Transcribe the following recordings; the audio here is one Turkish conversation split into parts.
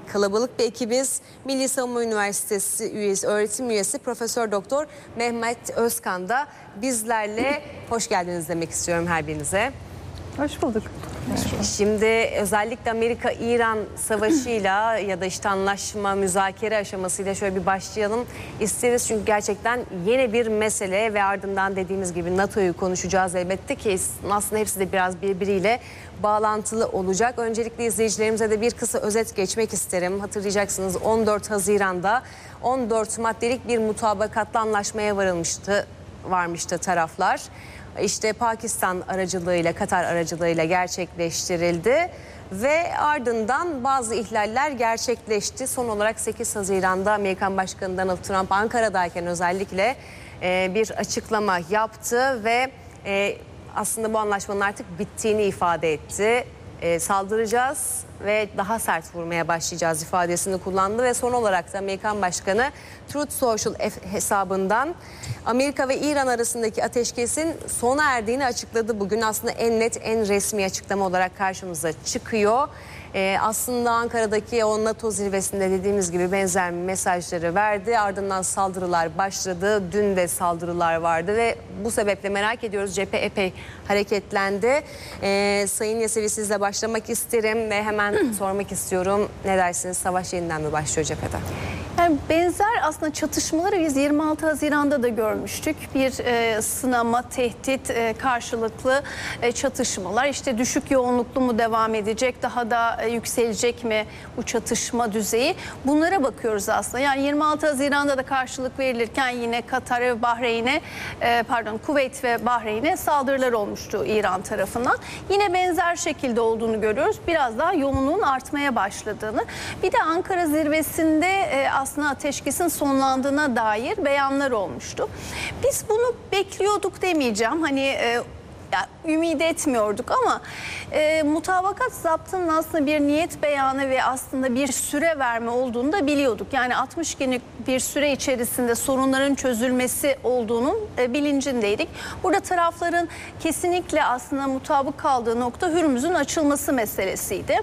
kalabalık bir ekibiz. Milli Savunma Üniversitesi üyesi, öğretim üyesi Profesör Doktor Mehmet Özkan da bizlerle. Hoş geldiniz demek istiyorum her birinize. Hoş bulduk. Şimdi özellikle Amerika-İran savaşıyla ya da işte anlaşma, müzakere aşamasıyla şöyle bir başlayalım isteriz. Çünkü gerçekten yeni bir mesele ve ardından dediğimiz gibi NATO'yu konuşacağız elbette ki aslında hepsi de biraz birbiriyle bağlantılı olacak. Öncelikle izleyicilerimize de bir kısa özet geçmek isterim. Hatırlayacaksınız 14 Haziran'da 14 maddelik bir mutabakatlı anlaşmaya varmıştı taraflar. İşte Pakistan aracılığıyla, Katar aracılığıyla gerçekleştirildi ve ardından bazı ihlaller gerçekleşti. Son olarak 8 Haziran'da Amerikan Başkanı Donald Trump Ankara'dayken özellikle bir açıklama yaptı ve aslında bu anlaşmanın artık bittiğini ifade etti. Saldıracağız ve daha sert vurmaya başlayacağız ifadesini kullandı ve son olarak da Amerikan Başkanı Truth Social hesabından Amerika ve İran arasındaki ateşkesin sona erdiğini açıkladı. Bugün aslında en net, en resmi açıklama olarak karşımıza çıkıyor. Aslında Ankara'daki o NATO zirvesinde dediğimiz gibi benzer mesajları verdi. Ardından saldırılar başladı. Dün de saldırılar vardı ve bu sebeple merak ediyoruz. Cephe epey hareketlendi. Sayın Yesevi, sizle başlamak isterim ve hemen sormak istiyorum. Ne dersiniz? Savaş yeniden mi başlıyor cephede? Yani benzer aslında çatışmaları biz 26 Haziran'da da görmüştük. Bir sınama, tehdit, karşılıklı çatışmalar. İşte düşük yoğunluklu mu devam edecek, daha da yükselecek mi bu çatışma düzeyi? Bunlara bakıyoruz aslında. Yani 26 Haziran'da da karşılık verilirken yine Katar ve Bahreyn'e, Kuveyt ve Bahreyn'e saldırılar olmuştu İran tarafından. Yine benzer şekilde olduğunu görüyoruz. Biraz daha yoğunluğun artmaya başladığını. Bir de Ankara zirvesinde aslında ateşkesin sonlandığına dair beyanlar olmuştu. Biz bunu bekliyorduk demeyeceğim. Hani ümit etmiyorduk ama mutabakat zaptının aslında bir niyet beyanı ve aslında bir süre verme olduğunu da biliyorduk. Yani 60 günlük bir süre içerisinde sorunların çözülmesi olduğunun bilincindeydik. Burada tarafların kesinlikle aslında mutabık kaldığı nokta Hürmüz'ün açılması meselesiydi.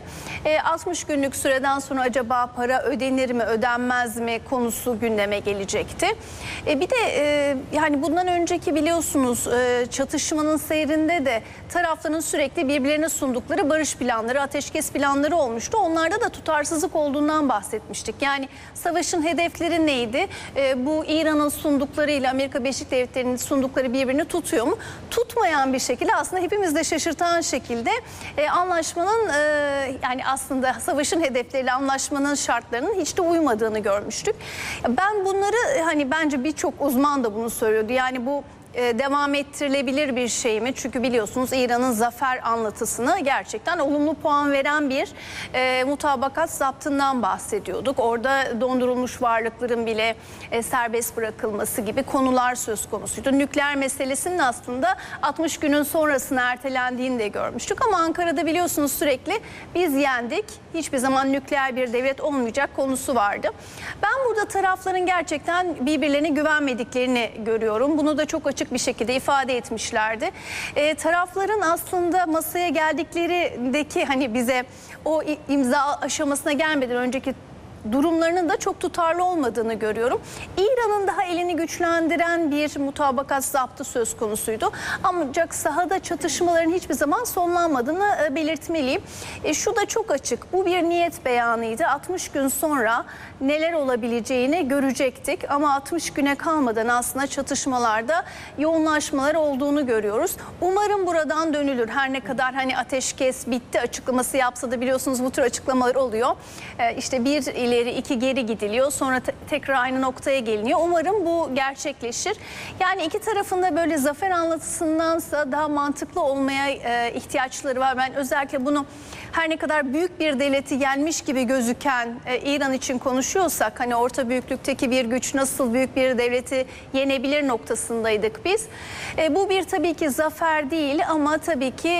60 günlük süreden sonra acaba para ödenir mi, ödenmez mi konusu gündeme gelecekti. Bir de yani bundan önceki biliyorsunuz çatışmanın seyrinde de tarafların sürekli birbirlerine sundukları barış planları, ateşkes planları olmuştu. Onlarda da tutarsızlık olduğundan bahsetmiştik. Yani savaşın hedefleri neydi? Bu İran'ın sunduklarıyla Amerika Birleşik Devletleri'nin sundukları birbirini tutuyor mu? Tutmayan bir şekilde aslında hepimiz de şaşırtan şekilde anlaşmanın yani aslında savaşın hedefleriyle anlaşmanın şartlarının hiç de uymadığını görmüştük. Ben bunları hani bence birçok uzman da bunu söylüyordu. Yani bu devam ettirilebilir bir şey mi? Çünkü biliyorsunuz İran'ın zafer anlatısını gerçekten olumlu puan veren bir mutabakat zaptından bahsediyorduk. Orada dondurulmuş varlıkların bile serbest bırakılması gibi konular söz konusuydu. Nükleer meselesinin aslında 60 günün sonrasına ertelendiğini de görmüştük. Ama Ankara'da biliyorsunuz sürekli biz yendik, hiçbir zaman nükleer bir devlet olmayacak konusu vardı. Ben burada tarafların gerçekten birbirlerine güvenmediklerini görüyorum. Bunu da çok açık bir şekilde ifade etmişlerdi. Tarafların aslında masaya geldiklerindeki hani bize o imza aşamasına gelmeden önceki durumlarının da çok tutarlı olmadığını görüyorum. İran'ın daha elini güçlendiren bir mutabakat zaptı söz konusuydu. Ancak sahada çatışmaların hiçbir zaman sonlanmadığını belirtmeliyim. Şu da çok açık. Bu bir niyet beyanıydı. 60 gün sonra neler olabileceğini görecektik. Ama 60 güne kalmadan aslında çatışmalarda yoğunlaşmalar olduğunu görüyoruz. Umarım buradan dönülür. Her ne kadar hani ateşkes bitti açıklaması yapsa da biliyorsunuz bu tür açıklamalar oluyor. İşte bir ileri iki geri gidiliyor. Sonra tekrar aynı noktaya geliniyor. Umarım bu gerçekleşir. Yani iki tarafında böyle zafer anlatısındansa daha mantıklı olmaya ihtiyaçları var. Ben özellikle bunu her ne kadar büyük bir devleti yenmiş gibi gözüken İran için konuşuyorsak hani orta büyüklükteki bir güç nasıl büyük bir devleti yenebilir noktasındaydık biz. Bu bir tabii ki zafer değil ama tabii ki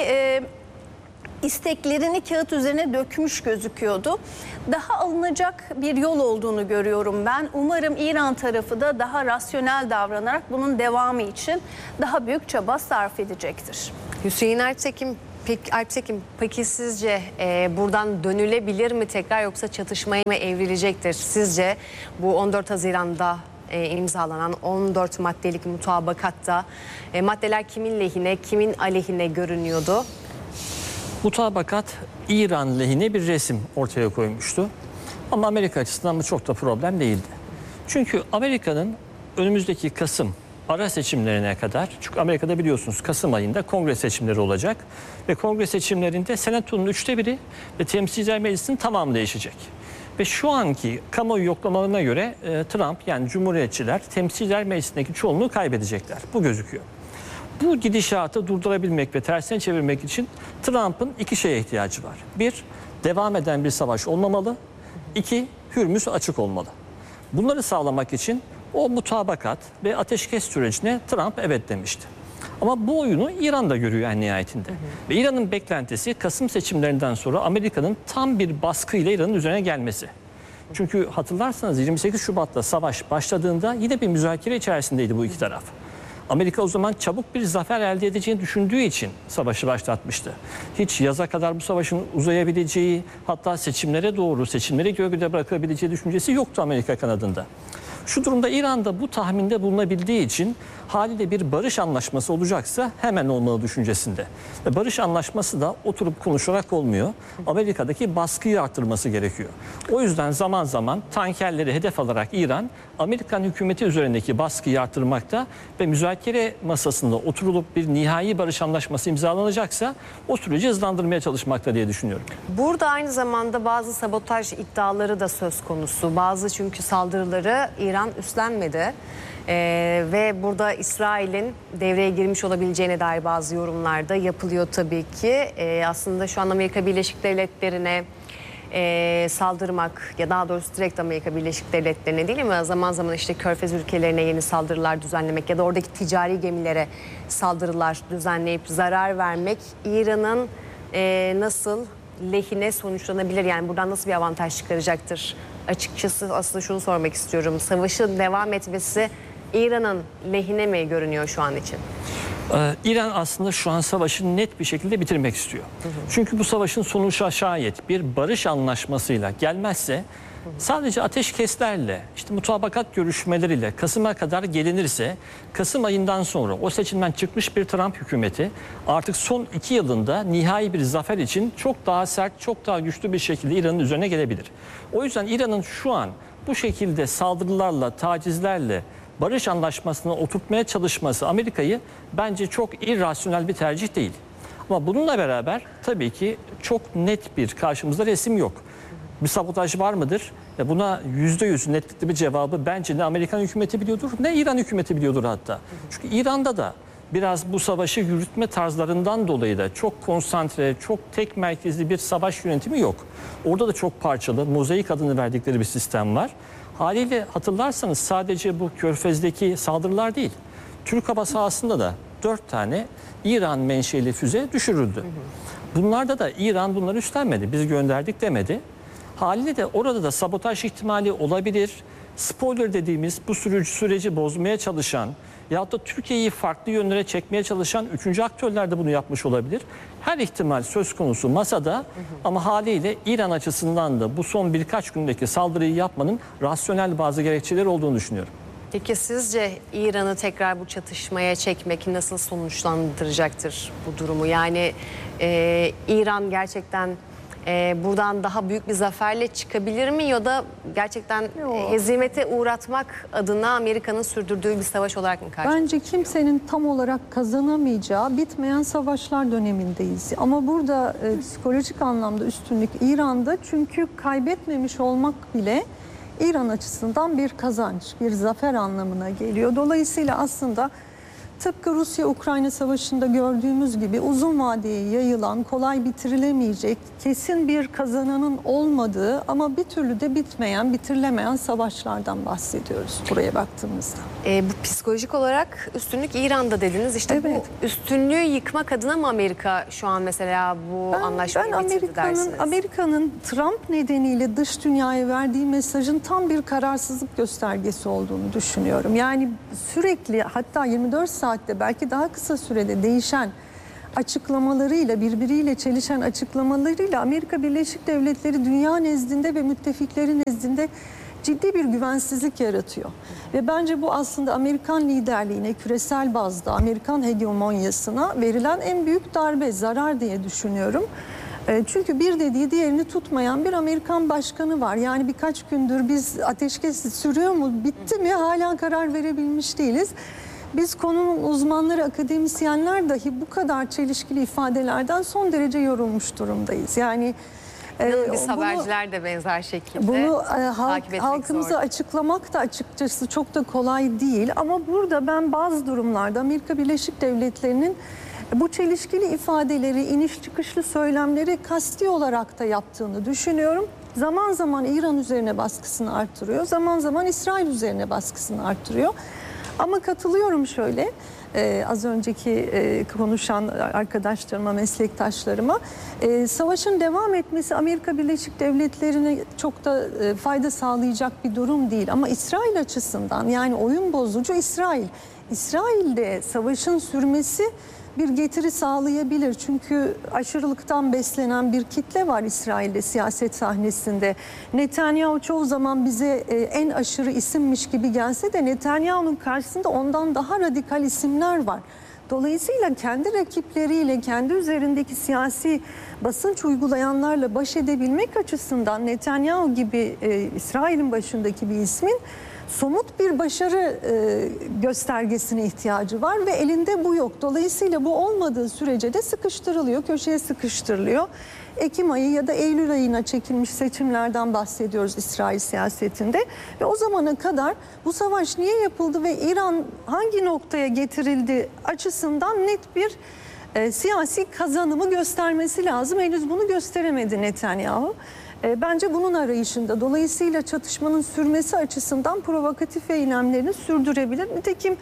isteklerini kağıt üzerine dökmüş gözüküyordu. Daha alınacak bir yol olduğunu görüyorum ben. Umarım İran tarafı da daha rasyonel davranarak bunun devamı için daha büyük çaba sarf edecektir. Hüseyin Ertekin Peki Alptekin, peki sizce buradan dönülebilir mi tekrar, yoksa çatışmaya mı evrilecektir? Sizce bu 14 Haziran'da imzalanan 14 maddelik mutabakatta maddeler kimin lehine, kimin aleyhine görünüyordu? Mutabakat İran lehine bir resim ortaya koymuştu. Ama Amerika açısından bu çok da problem değildi. Çünkü Amerika'nın önümüzdeki Kasım ara seçimlerine kadar, çünkü Amerika'da biliyorsunuz Kasım ayında kongre seçimleri olacak ve kongre seçimlerinde senatonun 1/3 ve temsilciler meclisinin tamamı değişecek. Ve şu anki kamuoyu yoklamalarına göre Trump, yani Cumhuriyetçiler, temsilciler meclisindeki çoğunluğu kaybedecekler. Bu gözüküyor. Bu gidişatı durdurabilmek ve tersine çevirmek için Trump'ın iki şeye ihtiyacı var. Bir, devam eden bir savaş olmamalı. İki, Hürmüz açık olmalı. Bunları sağlamak için o mutabakat ve ateşkes sürecine Trump evet demişti. Ama bu oyunu İran da görüyor en nihayetinde. Ve İran'ın beklentisi Kasım seçimlerinden sonra Amerika'nın tam bir baskıyla İran'ın üzerine gelmesi. Çünkü hatırlarsanız 28 Şubat'ta savaş başladığında yine bir müzakere içerisindeydi bu iki taraf. Amerika o zaman çabuk bir zafer elde edeceğini düşündüğü için savaşı başlatmıştı. Hiç yaza kadar bu savaşın uzayabileceği, hatta seçimlere doğru, seçimleri gölgede bırakabileceği düşüncesi yoktu Amerika kanadında. Şu durumda İran'da bu tahminde bulunabildiği için haliyle bir barış anlaşması olacaksa hemen olmalı düşüncesinde. Ve barış anlaşması da oturup konuşarak olmuyor. Amerika'daki baskıyı arttırması gerekiyor. O yüzden zaman zaman tankerleri hedef alarak İran, Amerikan hükümeti üzerindeki baskıyı arttırmakta ve müzakere masasında oturulup bir nihai barış anlaşması imzalanacaksa o süreci hızlandırmaya çalışmakta diye düşünüyorum. Burada aynı zamanda bazı sabotaj iddiaları da söz konusu. Bazı çünkü saldırıları İran üstlenmedi. Ve burada İsrail'in devreye girmiş olabileceğine dair bazı yorumlar da yapılıyor tabii ki. Aslında şu an Amerika Birleşik Devletleri'ne saldırmak, ya daha doğrusu direkt Amerika Birleşik Devletleri'ne değil ama zaman zaman işte Körfez ülkelerine yeni saldırılar düzenlemek ya da oradaki ticari gemilere saldırılar düzenleyip zarar vermek İran'ın nasıl lehine sonuçlanabilir? Yani buradan nasıl bir avantaj çıkaracaktır? Açıkçası aslında şunu sormak istiyorum. Savaşın devam etmesi İran'ın lehine mi görünüyor şu an için? İran aslında şu an savaşı net bir şekilde bitirmek istiyor. Çünkü bu savaşın sonucu şayet bir barış anlaşmasıyla gelmezse, sadece ateşkeslerle, işte mutabakat görüşmeleriyle Kasım'a kadar gelinirse, Kasım ayından sonra o seçimden çıkmış bir Trump hükümeti artık son 2 yılında nihai bir zafer için çok daha sert, çok daha güçlü bir şekilde İran'ın üzerine gelebilir. O yüzden İran'ın şu an bu şekilde saldırılarla, tacizlerle barış anlaşmasına oturtmaya çalışması Amerika'yı bence çok irrasyonel bir tercih değil. Ama bununla beraber tabii ki çok net bir karşımızda resim yok. Bir sabotaj var mıdır? Buna %100 netlikli bir cevabı bence ne Amerikan hükümeti biliyordur ne İran hükümeti biliyordur hatta. Çünkü İran'da da biraz bu savaşı yürütme tarzlarından dolayı da çok konsantre, çok tek merkezli bir savaş yönetimi yok. Orada da çok parçalı, mozaik adını verdikleri bir sistem var. Haliyle hatırlarsanız sadece bu Körfez'deki saldırılar değil, Türk hava sahasında da 4 tane İran menşeli füze düşürüldü. Bunlarda da İran bunları üstlenmedi, biz gönderdik demedi. Haliyle de orada da sabotaj ihtimali olabilir. Spoiler dediğimiz bu süreci bozmaya çalışan yahut da Türkiye'yi farklı yönlere çekmeye çalışan 3. aktörler de bunu yapmış olabilir. Her ihtimal söz konusu masada ama haliyle İran açısından da bu son birkaç gündeki saldırıyı yapmanın rasyonel bazı gerekçeleri olduğunu düşünüyorum. Peki sizce İran'ı tekrar bu çatışmaya çekmek nasıl sonuçlandıracaktır bu durumu? Yani İran gerçekten buradan daha büyük bir zaferle çıkabilir mi, ya da gerçekten hezimete uğratmak adına Amerika'nın sürdürdüğü bir savaş olarak mı karşılaşıyor? Bence kimsenin tam olarak kazanamayacağı bitmeyen savaşlar dönemindeyiz. Ama burada psikolojik anlamda üstünlük İran'da, çünkü kaybetmemiş olmak bile İran açısından bir kazanç, bir zafer anlamına geliyor. Dolayısıyla aslında tıpkı Rusya-Ukrayna savaşında gördüğümüz gibi uzun vadeye yayılan, kolay bitirilemeyecek, kesin bir kazananın olmadığı ama bir türlü de bitmeyen, bitirilemeyen savaşlardan bahsediyoruz buraya baktığımızda. Bu psikolojik olarak üstünlük İran'da dediniz. İşte evet. Bu üstünlüğü yıkmak adına mı Amerika şu an mesela bu anlaşmayı bitirdi dersiniz? Amerika'nın Trump nedeniyle dış dünyaya verdiği mesajın tam bir kararsızlık göstergesi olduğunu düşünüyorum. Yani sürekli, hatta 24 saatte belki daha kısa sürede değişen açıklamalarıyla, birbiriyle çelişen açıklamalarıyla Amerika Birleşik Devletleri dünya nezdinde ve müttefikleri nezdinde ciddi bir güvensizlik yaratıyor. Ve bence bu aslında Amerikan liderliğine, küresel bazda Amerikan hegemonyasına verilen en büyük darbe, zarar diye düşünüyorum. Çünkü bir dediği diğerini tutmayan bir Amerikan başkanı var. Yani birkaç gündür biz ateşkes sürüyor mu, bitti mi hala karar verebilmiş değiliz. Biz konunun uzmanları, akademisyenler dahi bu kadar çelişkili ifadelerden son derece yorulmuş durumdayız. Yani biz haberciler de benzer şekilde bunu takip etmek halkımıza zor. açıklamak da açıkçası çok da kolay değil. Ama burada ben bazı durumlarda Amerika Birleşik Devletleri'nin bu çelişkili ifadeleri, iniş çıkışlı söylemleri kasti olarak da yaptığını düşünüyorum. Zaman zaman İran üzerine baskısını arttırıyor, zaman zaman İsrail üzerine baskısını arttırıyor. Ama katılıyorum şöyle, az önceki konuşan arkadaşlarıma, meslektaşlarıma, savaşın devam etmesi Amerika Birleşik Devletleri'ne çok da fayda sağlayacak bir durum değil. Ama İsrail açısından, yani oyun bozucu İsrail. İsrail'de savaşın sürmesi bir getiri sağlayabilir. Çünkü aşırılıktan beslenen bir kitle var İsrail'de siyaset sahnesinde. Netanyahu çoğu zaman bize en aşırı isimmiş gibi gelse de Netanyahu'nun karşısında ondan daha radikal isimler var. Dolayısıyla kendi rakipleriyle, kendi üzerindeki siyasi basınç uygulayanlarla baş edebilmek açısından Netanyahu gibi İsrail'in başındaki bir ismin somut bir başarı göstergesine ihtiyacı var ve elinde bu yok. Dolayısıyla bu olmadığı sürece de sıkıştırılıyor, köşeye sıkıştırılıyor. Ekim ayı ya da Eylül ayına çekilmiş seçimlerden bahsediyoruz İsrail siyasetinde. Ve o zamana kadar bu savaş niye yapıldı ve İran hangi noktaya getirildi açısından net bir siyasi kazanımı göstermesi lazım. Henüz bunu gösteremedi Netanyahu. Bence bunun arayışında. Dolayısıyla çatışmanın sürmesi açısından provokatif eylemlerini sürdürebilir. Nitekim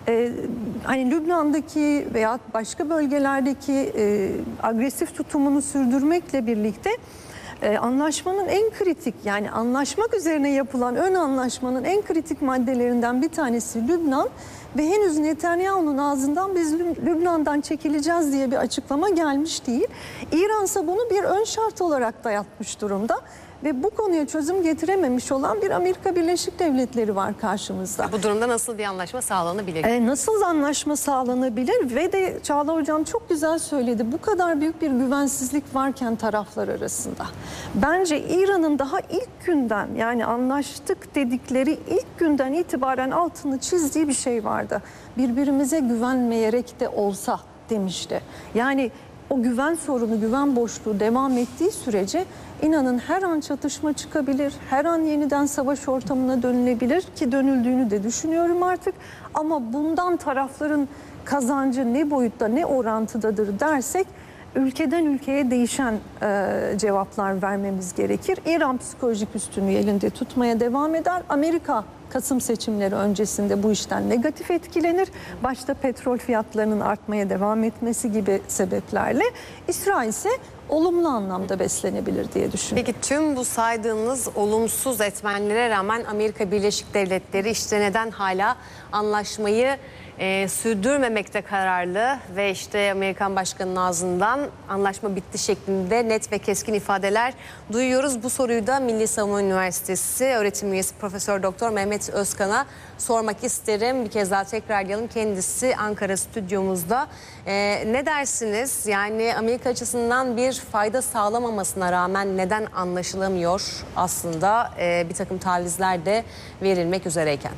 hani Lübnan'daki veya başka bölgelerdeki agresif tutumunu sürdürmekle birlikte anlaşmanın en kritik, yani anlaşmak üzerine yapılan ön anlaşmanın en kritik maddelerinden bir tanesi Lübnan ve henüz Netanyahu'nun ağzından biz Lübnan'dan çekileceğiz diye bir açıklama gelmiş değil. İran ise bunu bir ön şart olarak dayatmış durumda ve bu konuya çözüm getirememiş olan bir Amerika Birleşik Devletleri var karşımızda. Bu durumda nasıl bir anlaşma sağlanabilir? Nasıl anlaşma sağlanabilir ve de Çağla Hocam çok güzel söyledi. Bu kadar büyük bir güvensizlik varken taraflar arasında. Bence İran'ın daha ilk günden, yani anlaştık dedikleri ilk günden itibaren altını çizdiği bir şey vardı. Birbirimize güvenmeyerek de olsa demişti. Yani o güven sorunu, güven boşluğu devam ettiği sürece inanın her an çatışma çıkabilir, her an yeniden savaş ortamına dönülebilir ki dönüldüğünü de düşünüyorum artık. Ama bundan tarafların kazancı ne boyutta, ne orantıdadır dersek ülkeden ülkeye değişen cevaplar vermemiz gerekir. İran psikolojik üstünlüğü elinde tutmaya devam eder. Amerika Kasım seçimleri öncesinde bu işten negatif etkilenir. Başta petrol fiyatlarının artmaya devam etmesi gibi sebeplerle. İsrail ise olumlu anlamda beslenebilir diye düşünüyorum. Peki tüm bu saydığınız olumsuz etmenlere rağmen Amerika Birleşik Devletleri işte neden hala anlaşmayı sürdürmemekte kararlı ve işte Amerikan Başkanı'nın ağzından anlaşma bitti şeklinde net ve keskin ifadeler duyuyoruz. Bu soruyu da Milli Savunma Üniversitesi öğretim üyesi Profesör Doktor Mehmet Özkan'a sormak isterim. Bir kez daha tekrarlayalım. Kendisi Ankara stüdyomuzda. Ne dersiniz? Yani Amerika açısından bir fayda sağlamamasına rağmen neden anlaşılamıyor aslında bir takım tavizler de verilmek üzereyken?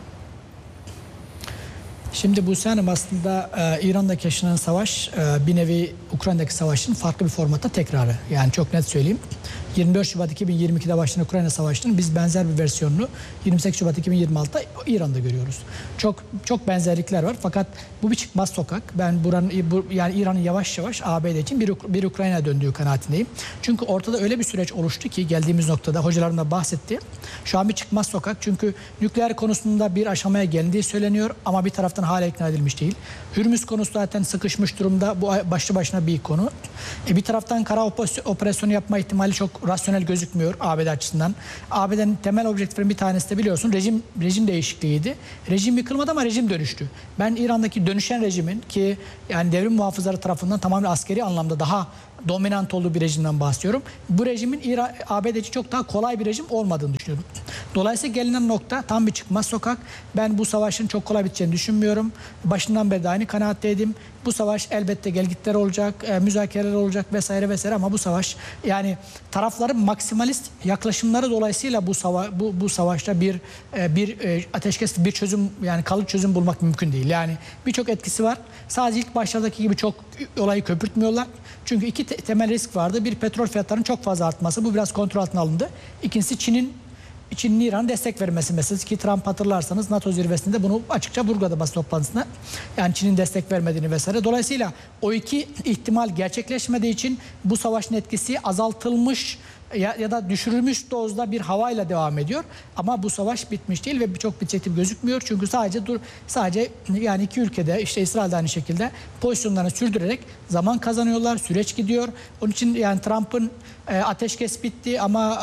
Şimdi Buse Hanım aslında İran'daki yaşanan savaş bir nevi Ukrayna'daki savaşın farklı bir formatta tekrarı. Yani çok net söyleyeyim. 24 Şubat 2022'de başlayan Ukrayna Savaşı'nın biz benzer bir versiyonunu 28 Şubat 2026'da İran'da görüyoruz. Çok benzerlikler var fakat bu bir çıkmaz sokak. Ben yani İran'ın yavaş yavaş ABD için bir Ukrayna'ya döndüğü kanaatindeyim. Çünkü ortada öyle bir süreç oluştu ki geldiğimiz noktada hocalarım da bahsetti. Şu an bir çıkmaz sokak çünkü nükleer konusunda bir aşamaya gelindiği söyleniyor ama bir taraftan hala ikna edilmiş değil. Hürmüz konusu zaten sıkışmış durumda. Bu başlı başına bir konu. Bir taraftan kara operasyonu yapma ihtimali çok rasyonel gözükmüyor ABD açısından. ABD'nin temel objektiflerin bir tanesi de biliyorsun rejim değişikliğiydi. Rejim yıkılmadı ama rejim dönüştü. Ben İran'daki dönüşen rejimin ki yani devrim muhafızları tarafından tamamen askeri anlamda daha dominant olduğu bir rejimden bahsediyorum. Bu rejimin ABD için çok daha kolay bir rejim olmadığını düşünüyorum. Dolayısıyla gelinen nokta tam bir çıkmaz sokak. Ben bu savaşın çok kolay biteceğini düşünmüyorum. Başından beri de aynı kanaatteydim. Bu savaş elbette gelgitler olacak, müzakereler olacak vesaire vesaire ama bu savaş yani tarafların maksimalist yaklaşımları dolayısıyla bu savaşta bir ateşkes, bir çözüm yani kalıcı çözüm bulmak mümkün değil. Yani birçok etkisi var. Sadece ilk başlardaki gibi çok olayı köpürtmüyorlar. Çünkü iki temel risk vardı. Bir, petrol fiyatlarının çok fazla artması. Bu biraz kontrol altına alındı. İkincisi Çin'in İran'a destek vermesi meselesi ki Trump hatırlarsanız NATO zirvesinde bunu açıkça vurguladı basın toplantısında. Yani Çin'in destek vermediğini vesaire. Dolayısıyla o iki ihtimal gerçekleşmediği için bu savaşın etkisi azaltılmış ya da düşürülmüş dozda bir havayla devam ediyor. Ama bu savaş bitmiş değil ve çok bitecek gibi gözükmüyor. Çünkü sadece yani iki ülkede işte İsrail'de aynı şekilde pozisyonlarını sürdürerek zaman kazanıyorlar. Süreç gidiyor. Onun için yani Trump'ın ateşkes bitti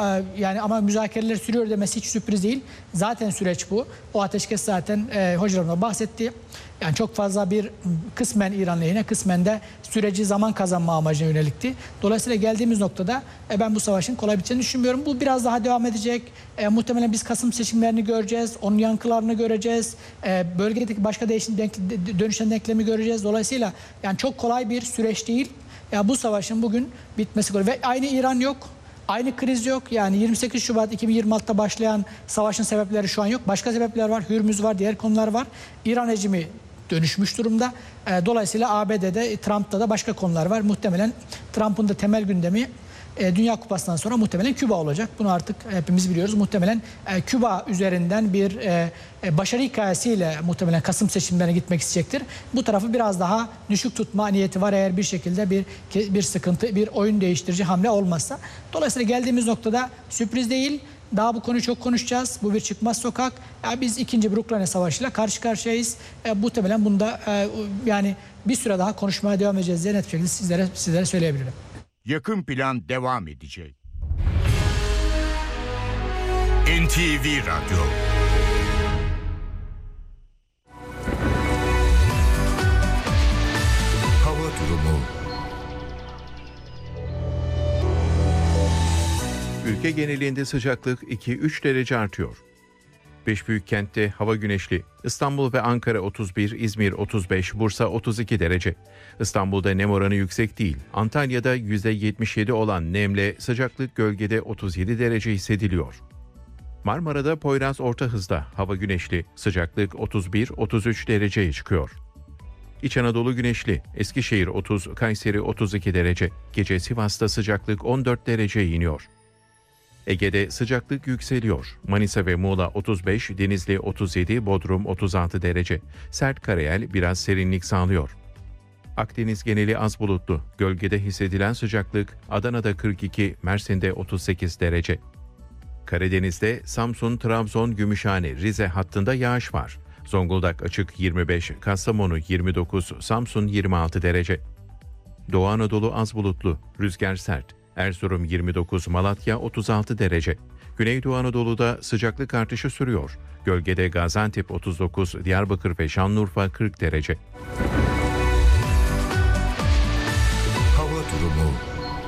ama müzakereler sürüyor demesi hiç sürpriz değil. Zaten süreç bu. O ateşkes zaten hocalarımla bahsetti. Yani çok fazla bir kısmen İran lehine, kısmen de süreci zaman kazanma amacına yönelikti. Dolayısıyla geldiğimiz noktada ben bu savaşın kolay biteceğini düşünmüyorum. Bu biraz daha devam edecek. Muhtemelen biz Kasım seçimlerini göreceğiz. Onun yankılarını göreceğiz. Bölgedeki başka dönüşen denklemi göreceğiz. Dolayısıyla yani çok kolay bir süreç değil. Ya bu savaşın bugün bitmesi kolay. Ve aynı İran yok. Aynı kriz yok. Yani 28 Şubat 2026'da başlayan savaşın sebepleri şu an yok. Başka sebepler var. Hürmüz var, diğer konular var. İran rejimi dönüşmüş durumda. Dolayısıyla ABD'de, Trump'ta da başka konular var. Muhtemelen Trump'ın da temel gündemi Dünya Kupası'ndan sonra muhtemelen Küba olacak. Bunu artık hepimiz biliyoruz. Muhtemelen Küba üzerinden bir başarı hikayesiyle muhtemelen Kasım seçimlerine gitmek isteyecektir. Bu tarafı biraz daha düşük tutma niyeti var eğer bir şekilde bir sıkıntı, bir oyun değiştirici hamle olmazsa. Dolayısıyla geldiğimiz noktada sürpriz değil. Daha bu konuyu çok konuşacağız. Bu bir çıkmaz sokak. Biz ikinci bir Ukrayna Savaşı'yla karşı karşıyayız. Muhtemelen bunda yani bir süre daha konuşmaya devam edeceğiz diye net bir şekilde sizlere söyleyebilirim. Yakın plan devam edecek. NTV Radyo. Hava durumu. Ülke genelinde sıcaklık 2-3 derece artıyor. 5 büyük kentte hava güneşli. İstanbul ve Ankara 31, İzmir 35, Bursa 32 derece. İstanbul'da nem oranı yüksek değil. Antalya'da %77 olan nemle sıcaklık gölgede 37 derece hissediliyor. Marmara'da Poyraz orta hızda hava güneşli. Sıcaklık 31-33 dereceye çıkıyor. İç Anadolu güneşli. Eskişehir 30, Kayseri 32 derece. Gece Sivas'ta sıcaklık 14 dereceye iniyor. Ege'de sıcaklık yükseliyor. Manisa ve Muğla 35, Denizli 37, Bodrum 36 derece. Sert karayel biraz serinlik sağlıyor. Akdeniz geneli az bulutlu. Gölgede hissedilen sıcaklık Adana'da 42, Mersin'de 38 derece. Karadeniz'de Samsun, Trabzon, Gümüşhane, Rize hattında yağış var. Zonguldak açık 25, Kastamonu 29, Samsun 26 derece. Doğu Anadolu az bulutlu, rüzgar sert. Erzurum 29, Malatya 36 derece. Güneydoğu Anadolu'da sıcaklık artışı sürüyor. Gölgede Gaziantep 39, Diyarbakır ve Şanlıurfa 40 derece. Hava durumu.